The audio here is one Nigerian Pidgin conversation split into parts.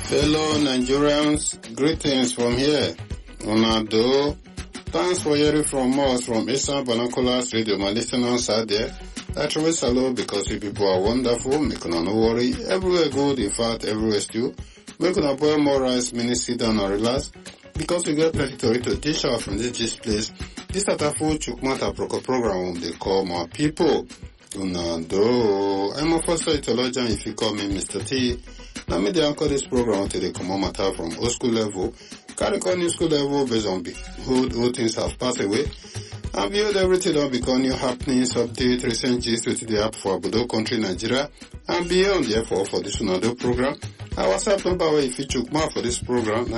Fellow Nigerians, greetings from here. Onado, thanks for hearing from us from Eastern Binoculars Radio. My listeners out there, I truly salute because you people are wonderful. Make no worry. Everywhere good, in fact, everywhere still. Make no boil more rice, mini sit down and relax. Because we get plenty to teach out from this place. This Atafo Chukmata Proko program they call my people. Onado, I'm a first theologian if you call me Mr. T. Now me they anchor this program till they come on matter from old school level, carry on new school level based on old things have passed away, and build everything on become new happenings, update, recent gist with the app for Abudo country Nigeria, and beyond. Therefore, for this Unado program, our WhatsApp number where if you chook more for this program,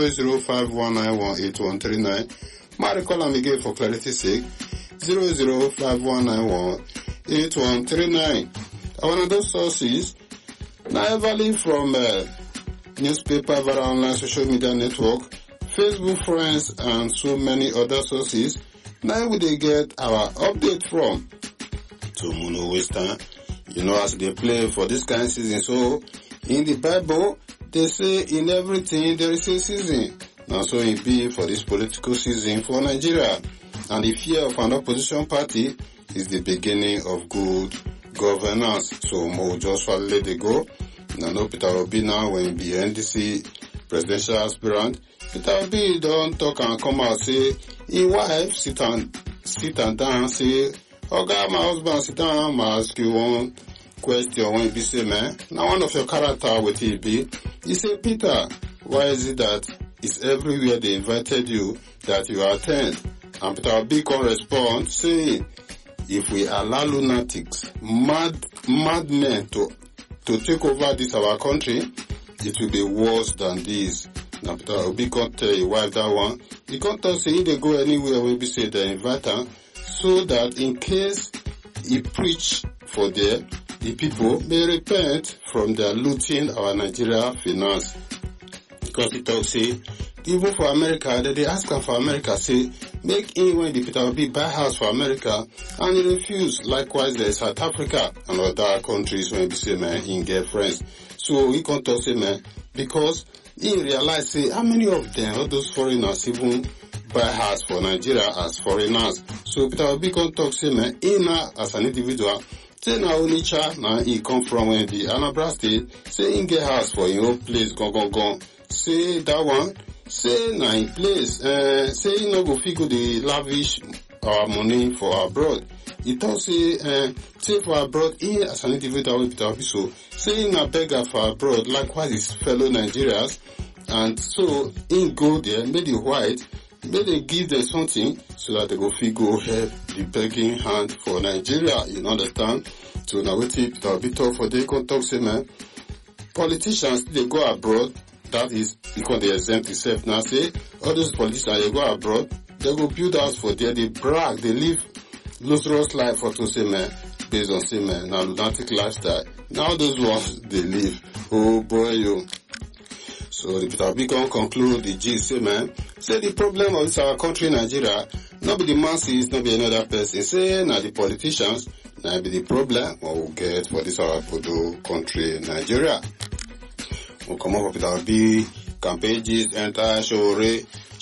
00519181139. My recall and again for clarity's sake, 00519181139. Our other sources. Now, everly from newspaper, viral online social media network, Facebook friends, and so many other sources. Now we they get our update from. So, no waste time. You know, as they play for this kind of season. So, in the Bible, they say in everything there is a season. Now, so it be for this political season for Nigeria. And the fear of an opposition party is the beginning of good governance. So more just let it go. Now no Peter Obi now when be NDC presidential aspirant. Peter Obi don't talk and come out say his wife sit and down say, "Oga, my husband sit down, I'm ask you one question when be say man. Now one of your character with it be he say Peter, why is it that it's everywhere they invited you that you attend?" And Peter Obi can respond saying, if we allow lunatics, madmen to take over this our country, it will be worse than this. Now, Peter Obi can't tell your wife that one. He can't tell say they go anywhere when we say they invite her, so that in case he preach for them, the people may repent from their looting our Nigeria finance. Because he talks say, even for America, they ask him for America, say, make him when the Peter Obi buy house for America, and he refuse. Likewise, there's South Africa and other countries when he say, man, he get friends. So he can't talk, say, man, because he realize, say, how many of them, all those foreigners, even buy house for Nigeria as foreigners. So Peter Obi can't talk, say, man, he now, as an individual, say, now only child, now he come from when the Anambra State, say, he get house for your own place, go. Say, that one, say na in place, say you no go fit go dey lavish our money for abroad. He talk say for abroad, he as an individual with Peter Obi, so say na beggar for abroad, likewise his fellow Nigerians, and so he go there, make the white, make they give them something so that they go fit go help the begging hand for Nigeria. You understand? So now wetin Peter Obi talk for they can talk say man, politicians they go abroad. That is because they exempt itself now. Say all those politicians they go abroad, they go build house for there, they brag, they live luxurious life for to say man, based on say man, now lunatic lifestyle. Now those ones they live. Oh boy yo. So the Peter Obi can conclude the G say man, say the problem of this our country Nigeria, not be the masses, not be another person. Say now the politicians, now be the problem what we get for this our Podo country Nigeria. We'll come up with Peter Obi campaigns, enter Showore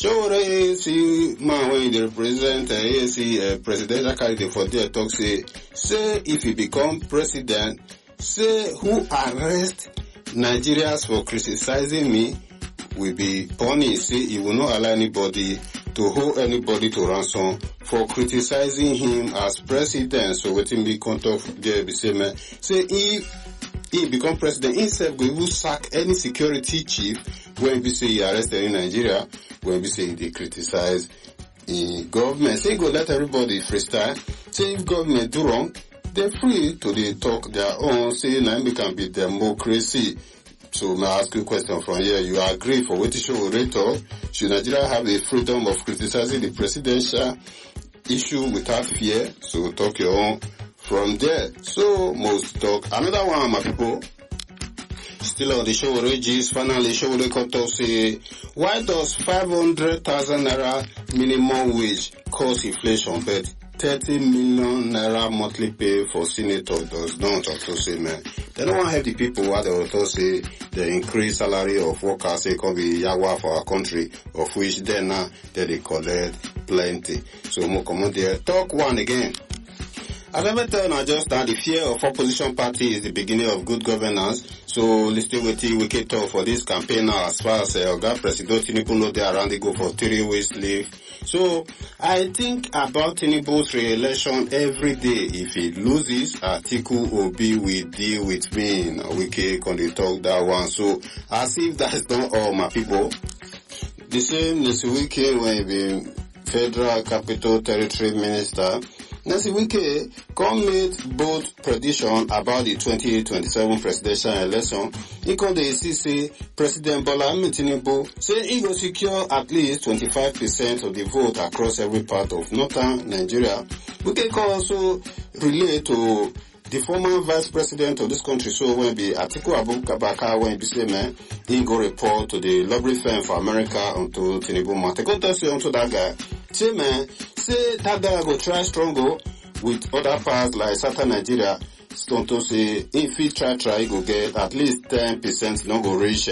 ANC man when they represent ANC presidential candidate for their talk say if he become president, say who arrest Nigerians for criticizing me will be punished. Say he will not allow anybody to hold anybody to ransom for criticizing him as president. So waiting me contact there be say man, say he become president, himself go even sack any security chief when we say he arrested in Nigeria, when we say they criticize the government. Say go let everybody freestyle. Say if government do wrong, they're free to they talk their own. Say now we can be democracy. So may I ask you a question from here. You agree for what issue already talk? Should Nigeria have the freedom of criticizing the presidential issue without fear? So talk your own from there. So most talk. Another one, my people. Still on the show Regis, finally show the cut off say, why does 500,000 naira minimum wage cause inflation? But 30 million naira monthly pay for senator does not also say, man. They don't want to help the people while they also say the increased salary of workers, they can be yawa for our country, of which then now they collect plenty. So more come on there. Talk one again. I never tell now just that the fear of opposition party is the beginning of good governance. So listen with we can talk for this campaign now as far as Oga President Tinubu know they around they go for 3 weeks leave. So I think about Tinubu's re-election every day. If he loses, Atiku Obi will deal with me. Now we can talk that one. So as if that's not all my people. The same this weekend when he be Federal Capital Territory Minister. Nancy Wike made bold prediction about the 2027 presidential election. He called the say President Bola Ahmed Tinubu say he will secure at least 25% of the vote across every part of northern Nigeria. Wike can also relate to the former vice president of this country, so when be Atiku Abubakar, when be say man, he go report to the lobby firm for America onto Tinubu matter. Go tell say onto that guy. Say man, say that guy go try struggle with other parts like southern Nigeria. Onto say if he try, he go get at least 10%, not go reach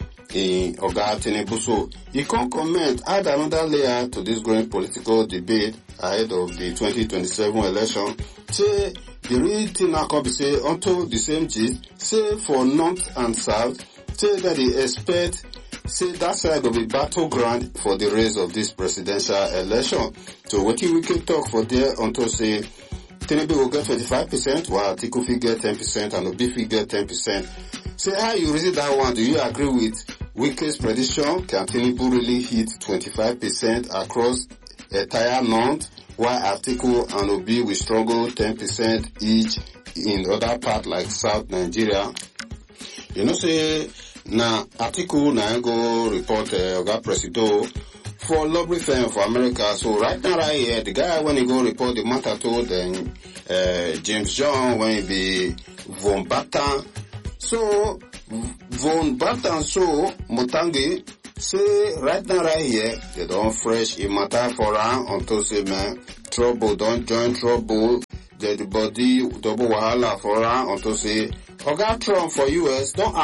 in Oga Tinubu. So he can't comment, add another layer to this growing political debate ahead of the 2027 election. Say the real thing now can be say onto the same gist, say for north and south, say that they expect, say that side will be battleground for the race of this presidential election. So what we can talk for there onto say Tinubu will get 25%, while Atiku will get 10% and Obi will get 10%. Say how you reason that one? Do you agree with Wike's prediction? Can Tinubu really hit 25% across entire north, while Atiku and Obi will struggle 10% each in other part like South Nigeria? You know, say now Atiku now go report Oga Presido for lobby firm for America. So right now right here, the guy when he go report the matter to then James John when he be Von Batan. So Von Batan so Mutangi say right now right here they don't fresh in matter for her until say man trouble don't join trouble. The body double wahala for her until say Oga Trump for US don't